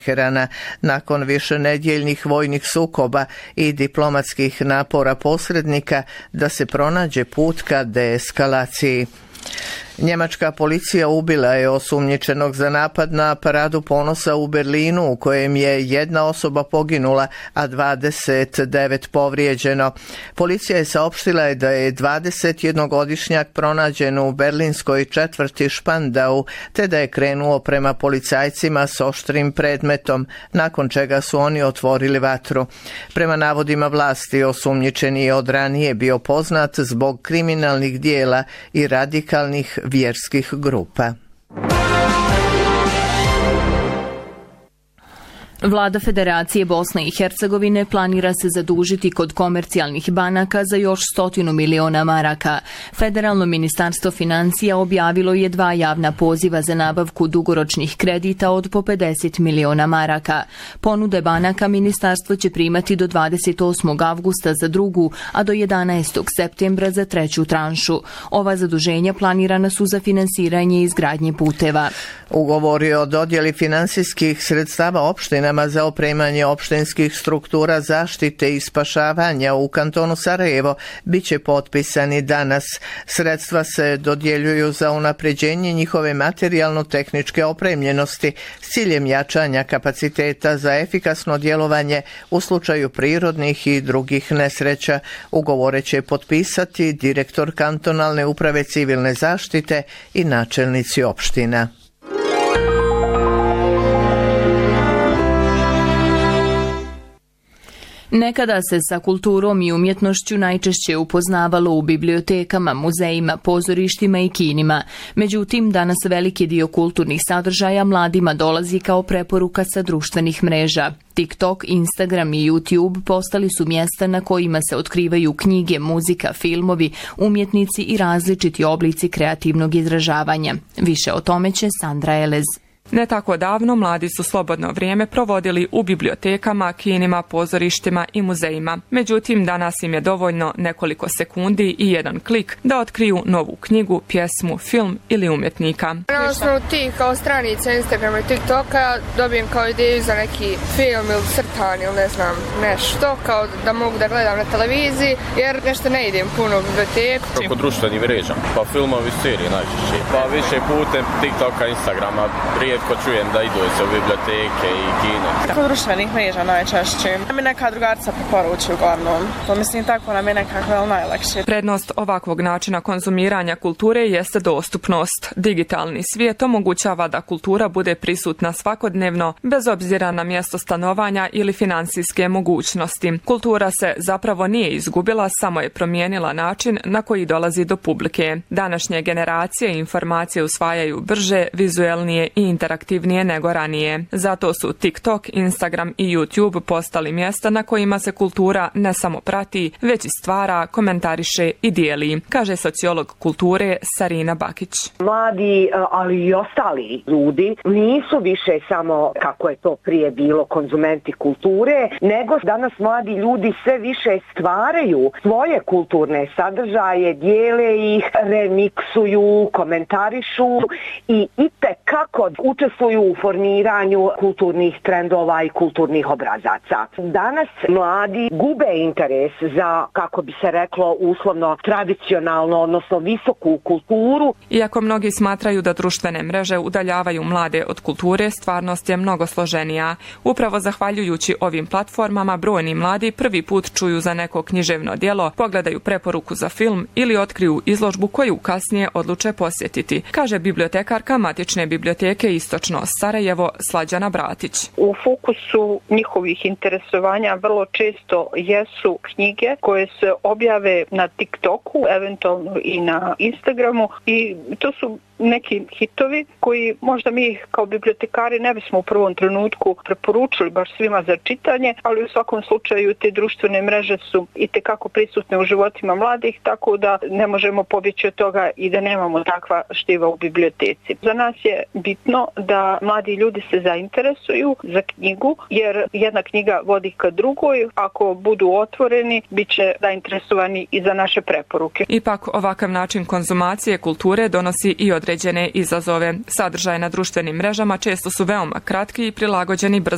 Teherana nakon višenedjeljnih vojnih sukoba i diplomatskih napora posrednika da se pronađe put ka deeskalaciji. Njemačka policija ubila je osumnjičenog za napad na Paradu ponosa u Berlinu u kojem je jedna osoba poginula, a 29 povrijeđeno. Policija je saopštila da je 21-godišnjak pronađen u berlinskoj četvrti Spandau, te da je krenuo prema policajcima s oštrim predmetom, nakon čega su oni otvorili vatru. Prema navodima vlasti, osumnjičeni je od ranije bio poznat zbog kriminalnih dijela i radikalnih vjerskih grupa. Vlada Federacije Bosne i Hercegovine planira se zadužiti kod komercijalnih banaka za još 100 miliona maraka. Federalno ministarstvo financija objavilo je 2 javna poziva za nabavku dugoročnih kredita od po 50 miliona maraka. Ponude banaka ministarstvo će primati do 28. avgusta za drugu, a do 11. septembra za treću tranšu. Ova zaduženja planirana su za finansiranje izgradnje puteva. Ugovori o dodjeli finansijskih sredstava opštinama za opremanje opštinskih struktura zaštite i spašavanja u kantonu Sarajevo biće potpisani danas. Sredstva se dodjeljuju za unapređenje njihove materijalno-tehničke opremljenosti s ciljem jačanja kapaciteta za efikasno djelovanje u slučaju prirodnih i drugih nesreća. Ugovore će potpisati direktor kantonalne uprave civilne zaštite i načelnici opština. Nekada se sa kulturom i umjetnošću najčešće upoznavalo u bibliotekama, muzejima, pozorištima i kinima. Međutim, danas veliki dio kulturnih sadržaja mladima dolazi kao preporuka sa društvenih mreža. TikTok, Instagram i YouTube postali su mjesta na kojima se otkrivaju knjige, muzika, filmovi, umjetnici i različiti oblici kreativnog izražavanja. Više o tome će Sandra Elez. Ne tako davno mladi su slobodno vrijeme provodili u bibliotekama, kinima, pozorištima i muzejima. Međutim, danas im je dovoljno nekoliko sekundi i jedan klik da otkriju novu knjigu, pjesmu, film ili umjetnika. Na osnovu tih kao stranica Instagrama i TikToka dobijem kao ideju za neki film ili crtan ili ne znam nešto, kao da mogu da gledam na televiziji, jer nešto ne idem puno u biblioteku. Preko društvenih mreža, pa filmovi, serije najčešće, pa više putem TikToka, Instagrama, rijetko čujem da idu se u biblioteke i kine. Preko društvenih mreža najčešće. Nam je neka drugarca preporuči uglavnom. To mislim tako nam je nekako najlakše. Prednost ovakvog načina konzumiranja kulture jeste dostupnost. Digitalni svijet omogućava da kultura bude prisutna svakodnevno, bez obzira na mjesto stanovanja ili finansijske mogućnosti. Kultura se zapravo nije izgubila, samo je promijenila način na koji dolazi do publike. Današnje generacije informacije usvajaju brže, vizuelnije i interaktivnije nego ranije. Zato su TikTok, Instagram i YouTube postali mjesta na kojima se kultura ne samo prati, već i stvara, komentariše i dijeli, kaže sociolog kulture Sarina Bakić. Mladi, ali i ostali ljudi nisu više samo, kako je to prije bilo, konzumenti kulture, nego danas mladi ljudi sve više stvaraju svoje kulturne sadržaje, dijele ih, remiksuju, komentarišu i itekako učestvuju u formiranju kulturnih trendova i kulturnih obrazaca. Danas mladi gube interes za, kako bi se reklo, uslovno tradicionalno, odnosno visoku kulturu. Iako mnogi smatraju da društvene mreže udaljavaju mlade od kulture, stvarnost je mnogo složenija. Upravo zahvaljujući ovim platformama, brojni mladi prvi put čuju za neko književno djelo, pogledaju preporuku za film ili otkriju izložbu koju kasnije odluče posjetiti, kaže bibliotekarka Matične biblioteke Istočno Sarajevo Slađana Bratić. U fokusu njihovih interesovanja vrlo često jesu knjige koje se objave na TikToku, eventualno i na Instagramu, i to su neki hitovi koji možda mi kao bibliotekari ne bismo u prvom trenutku preporučili baš svima za čitanje, ali u svakom slučaju te društvene mreže su itekako prisutne u životima mladih, tako da ne možemo pobjeći od toga i da nemamo takva štiva u biblioteci. Za nas je bitno da mladi ljudi se zainteresuju za knjigu, jer jedna knjiga vodi ka drugoj. Ako budu otvoreni, bit će zainteresovani i za naše preporuke. Ipak ovakav način konzumacije kulture donosi i određene izazove. Sadržaje na društvenim mrežama često su veoma kratki i prilagođeni brzom